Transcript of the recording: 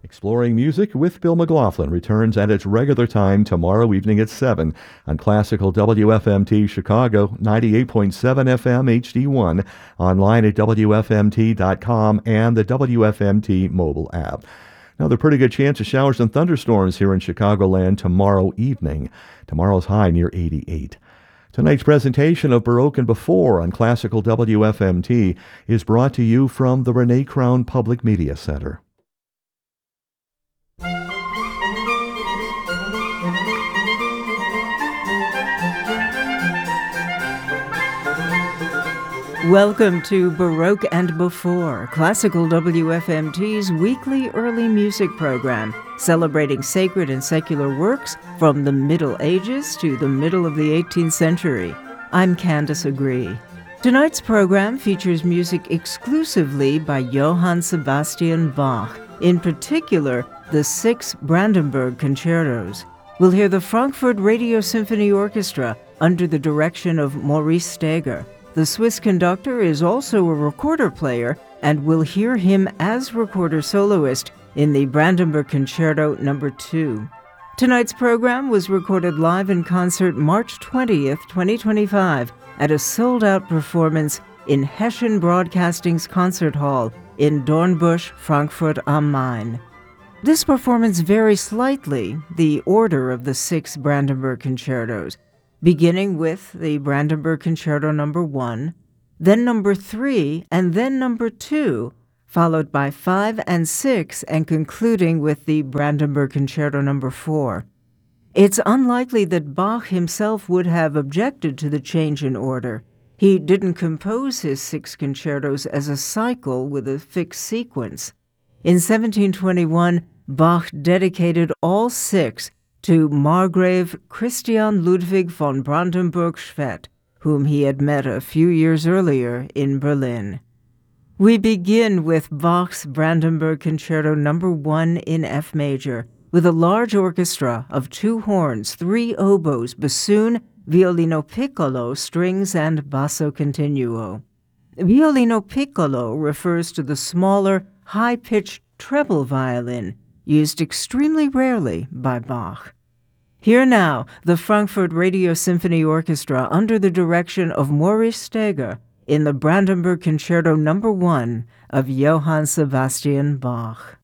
Exploring Music with Bill McLaughlin returns at its regular time tomorrow evening at 7 on Classical WFMT Chicago 98.7 FM HD1, online at WFMT.com and the WFMT mobile app. Another pretty good chance of showers and thunderstorms here in Chicagoland tomorrow evening. Tomorrow's high near 88. Tonight's presentation of Baroque and Before on Classical WFMT is brought to you from the Renee Crown Public Media Center. Welcome to Baroque and Before, Classical WFMT's weekly early music program, celebrating sacred and secular works from the Middle Ages to the middle of the 18th century. I'm Candace Agree. Tonight's program features music exclusively by Johann Sebastian Bach, in particular, the 6 Brandenburg Concertos. We'll hear the Frankfurt Radio Symphony Orchestra under the direction of Maurice Steger. The Swiss conductor is also a recorder player, and we'll hear him as recorder soloist in the Brandenburg Concerto No. 2. Tonight's program was recorded live in concert March 20th, 2025, at a sold-out performance in Hessian Broadcasting's Concert Hall in Dornbusch, Frankfurt am Main. This performance varies slightly the order of the 6 Brandenburg Concertos, beginning with the Brandenburg Concerto No. 1, then No. 3, and then No. 2, followed by 5 and 6, and concluding with the Brandenburg Concerto No. 4. It's unlikely that Bach himself would have objected to the change in order. He didn't compose his 6 concertos as a cycle with a fixed sequence. In 1721, Bach dedicated all 6 to Margrave Christian Ludwig von Brandenburg-Schwedt, whom he had met a few years earlier in Berlin. We begin with Bach's Brandenburg Concerto No. 1 in F major, with a large orchestra of 2 horns, 3 oboes, bassoon, violino piccolo, strings, and basso continuo. Violino piccolo refers to the smaller, high-pitched treble violin, used extremely rarely by Bach. Here now, the Frankfurt Radio Symphony Orchestra under the direction of Maurice Steger in the Brandenburg Concerto No. 1 of Johann Sebastian Bach.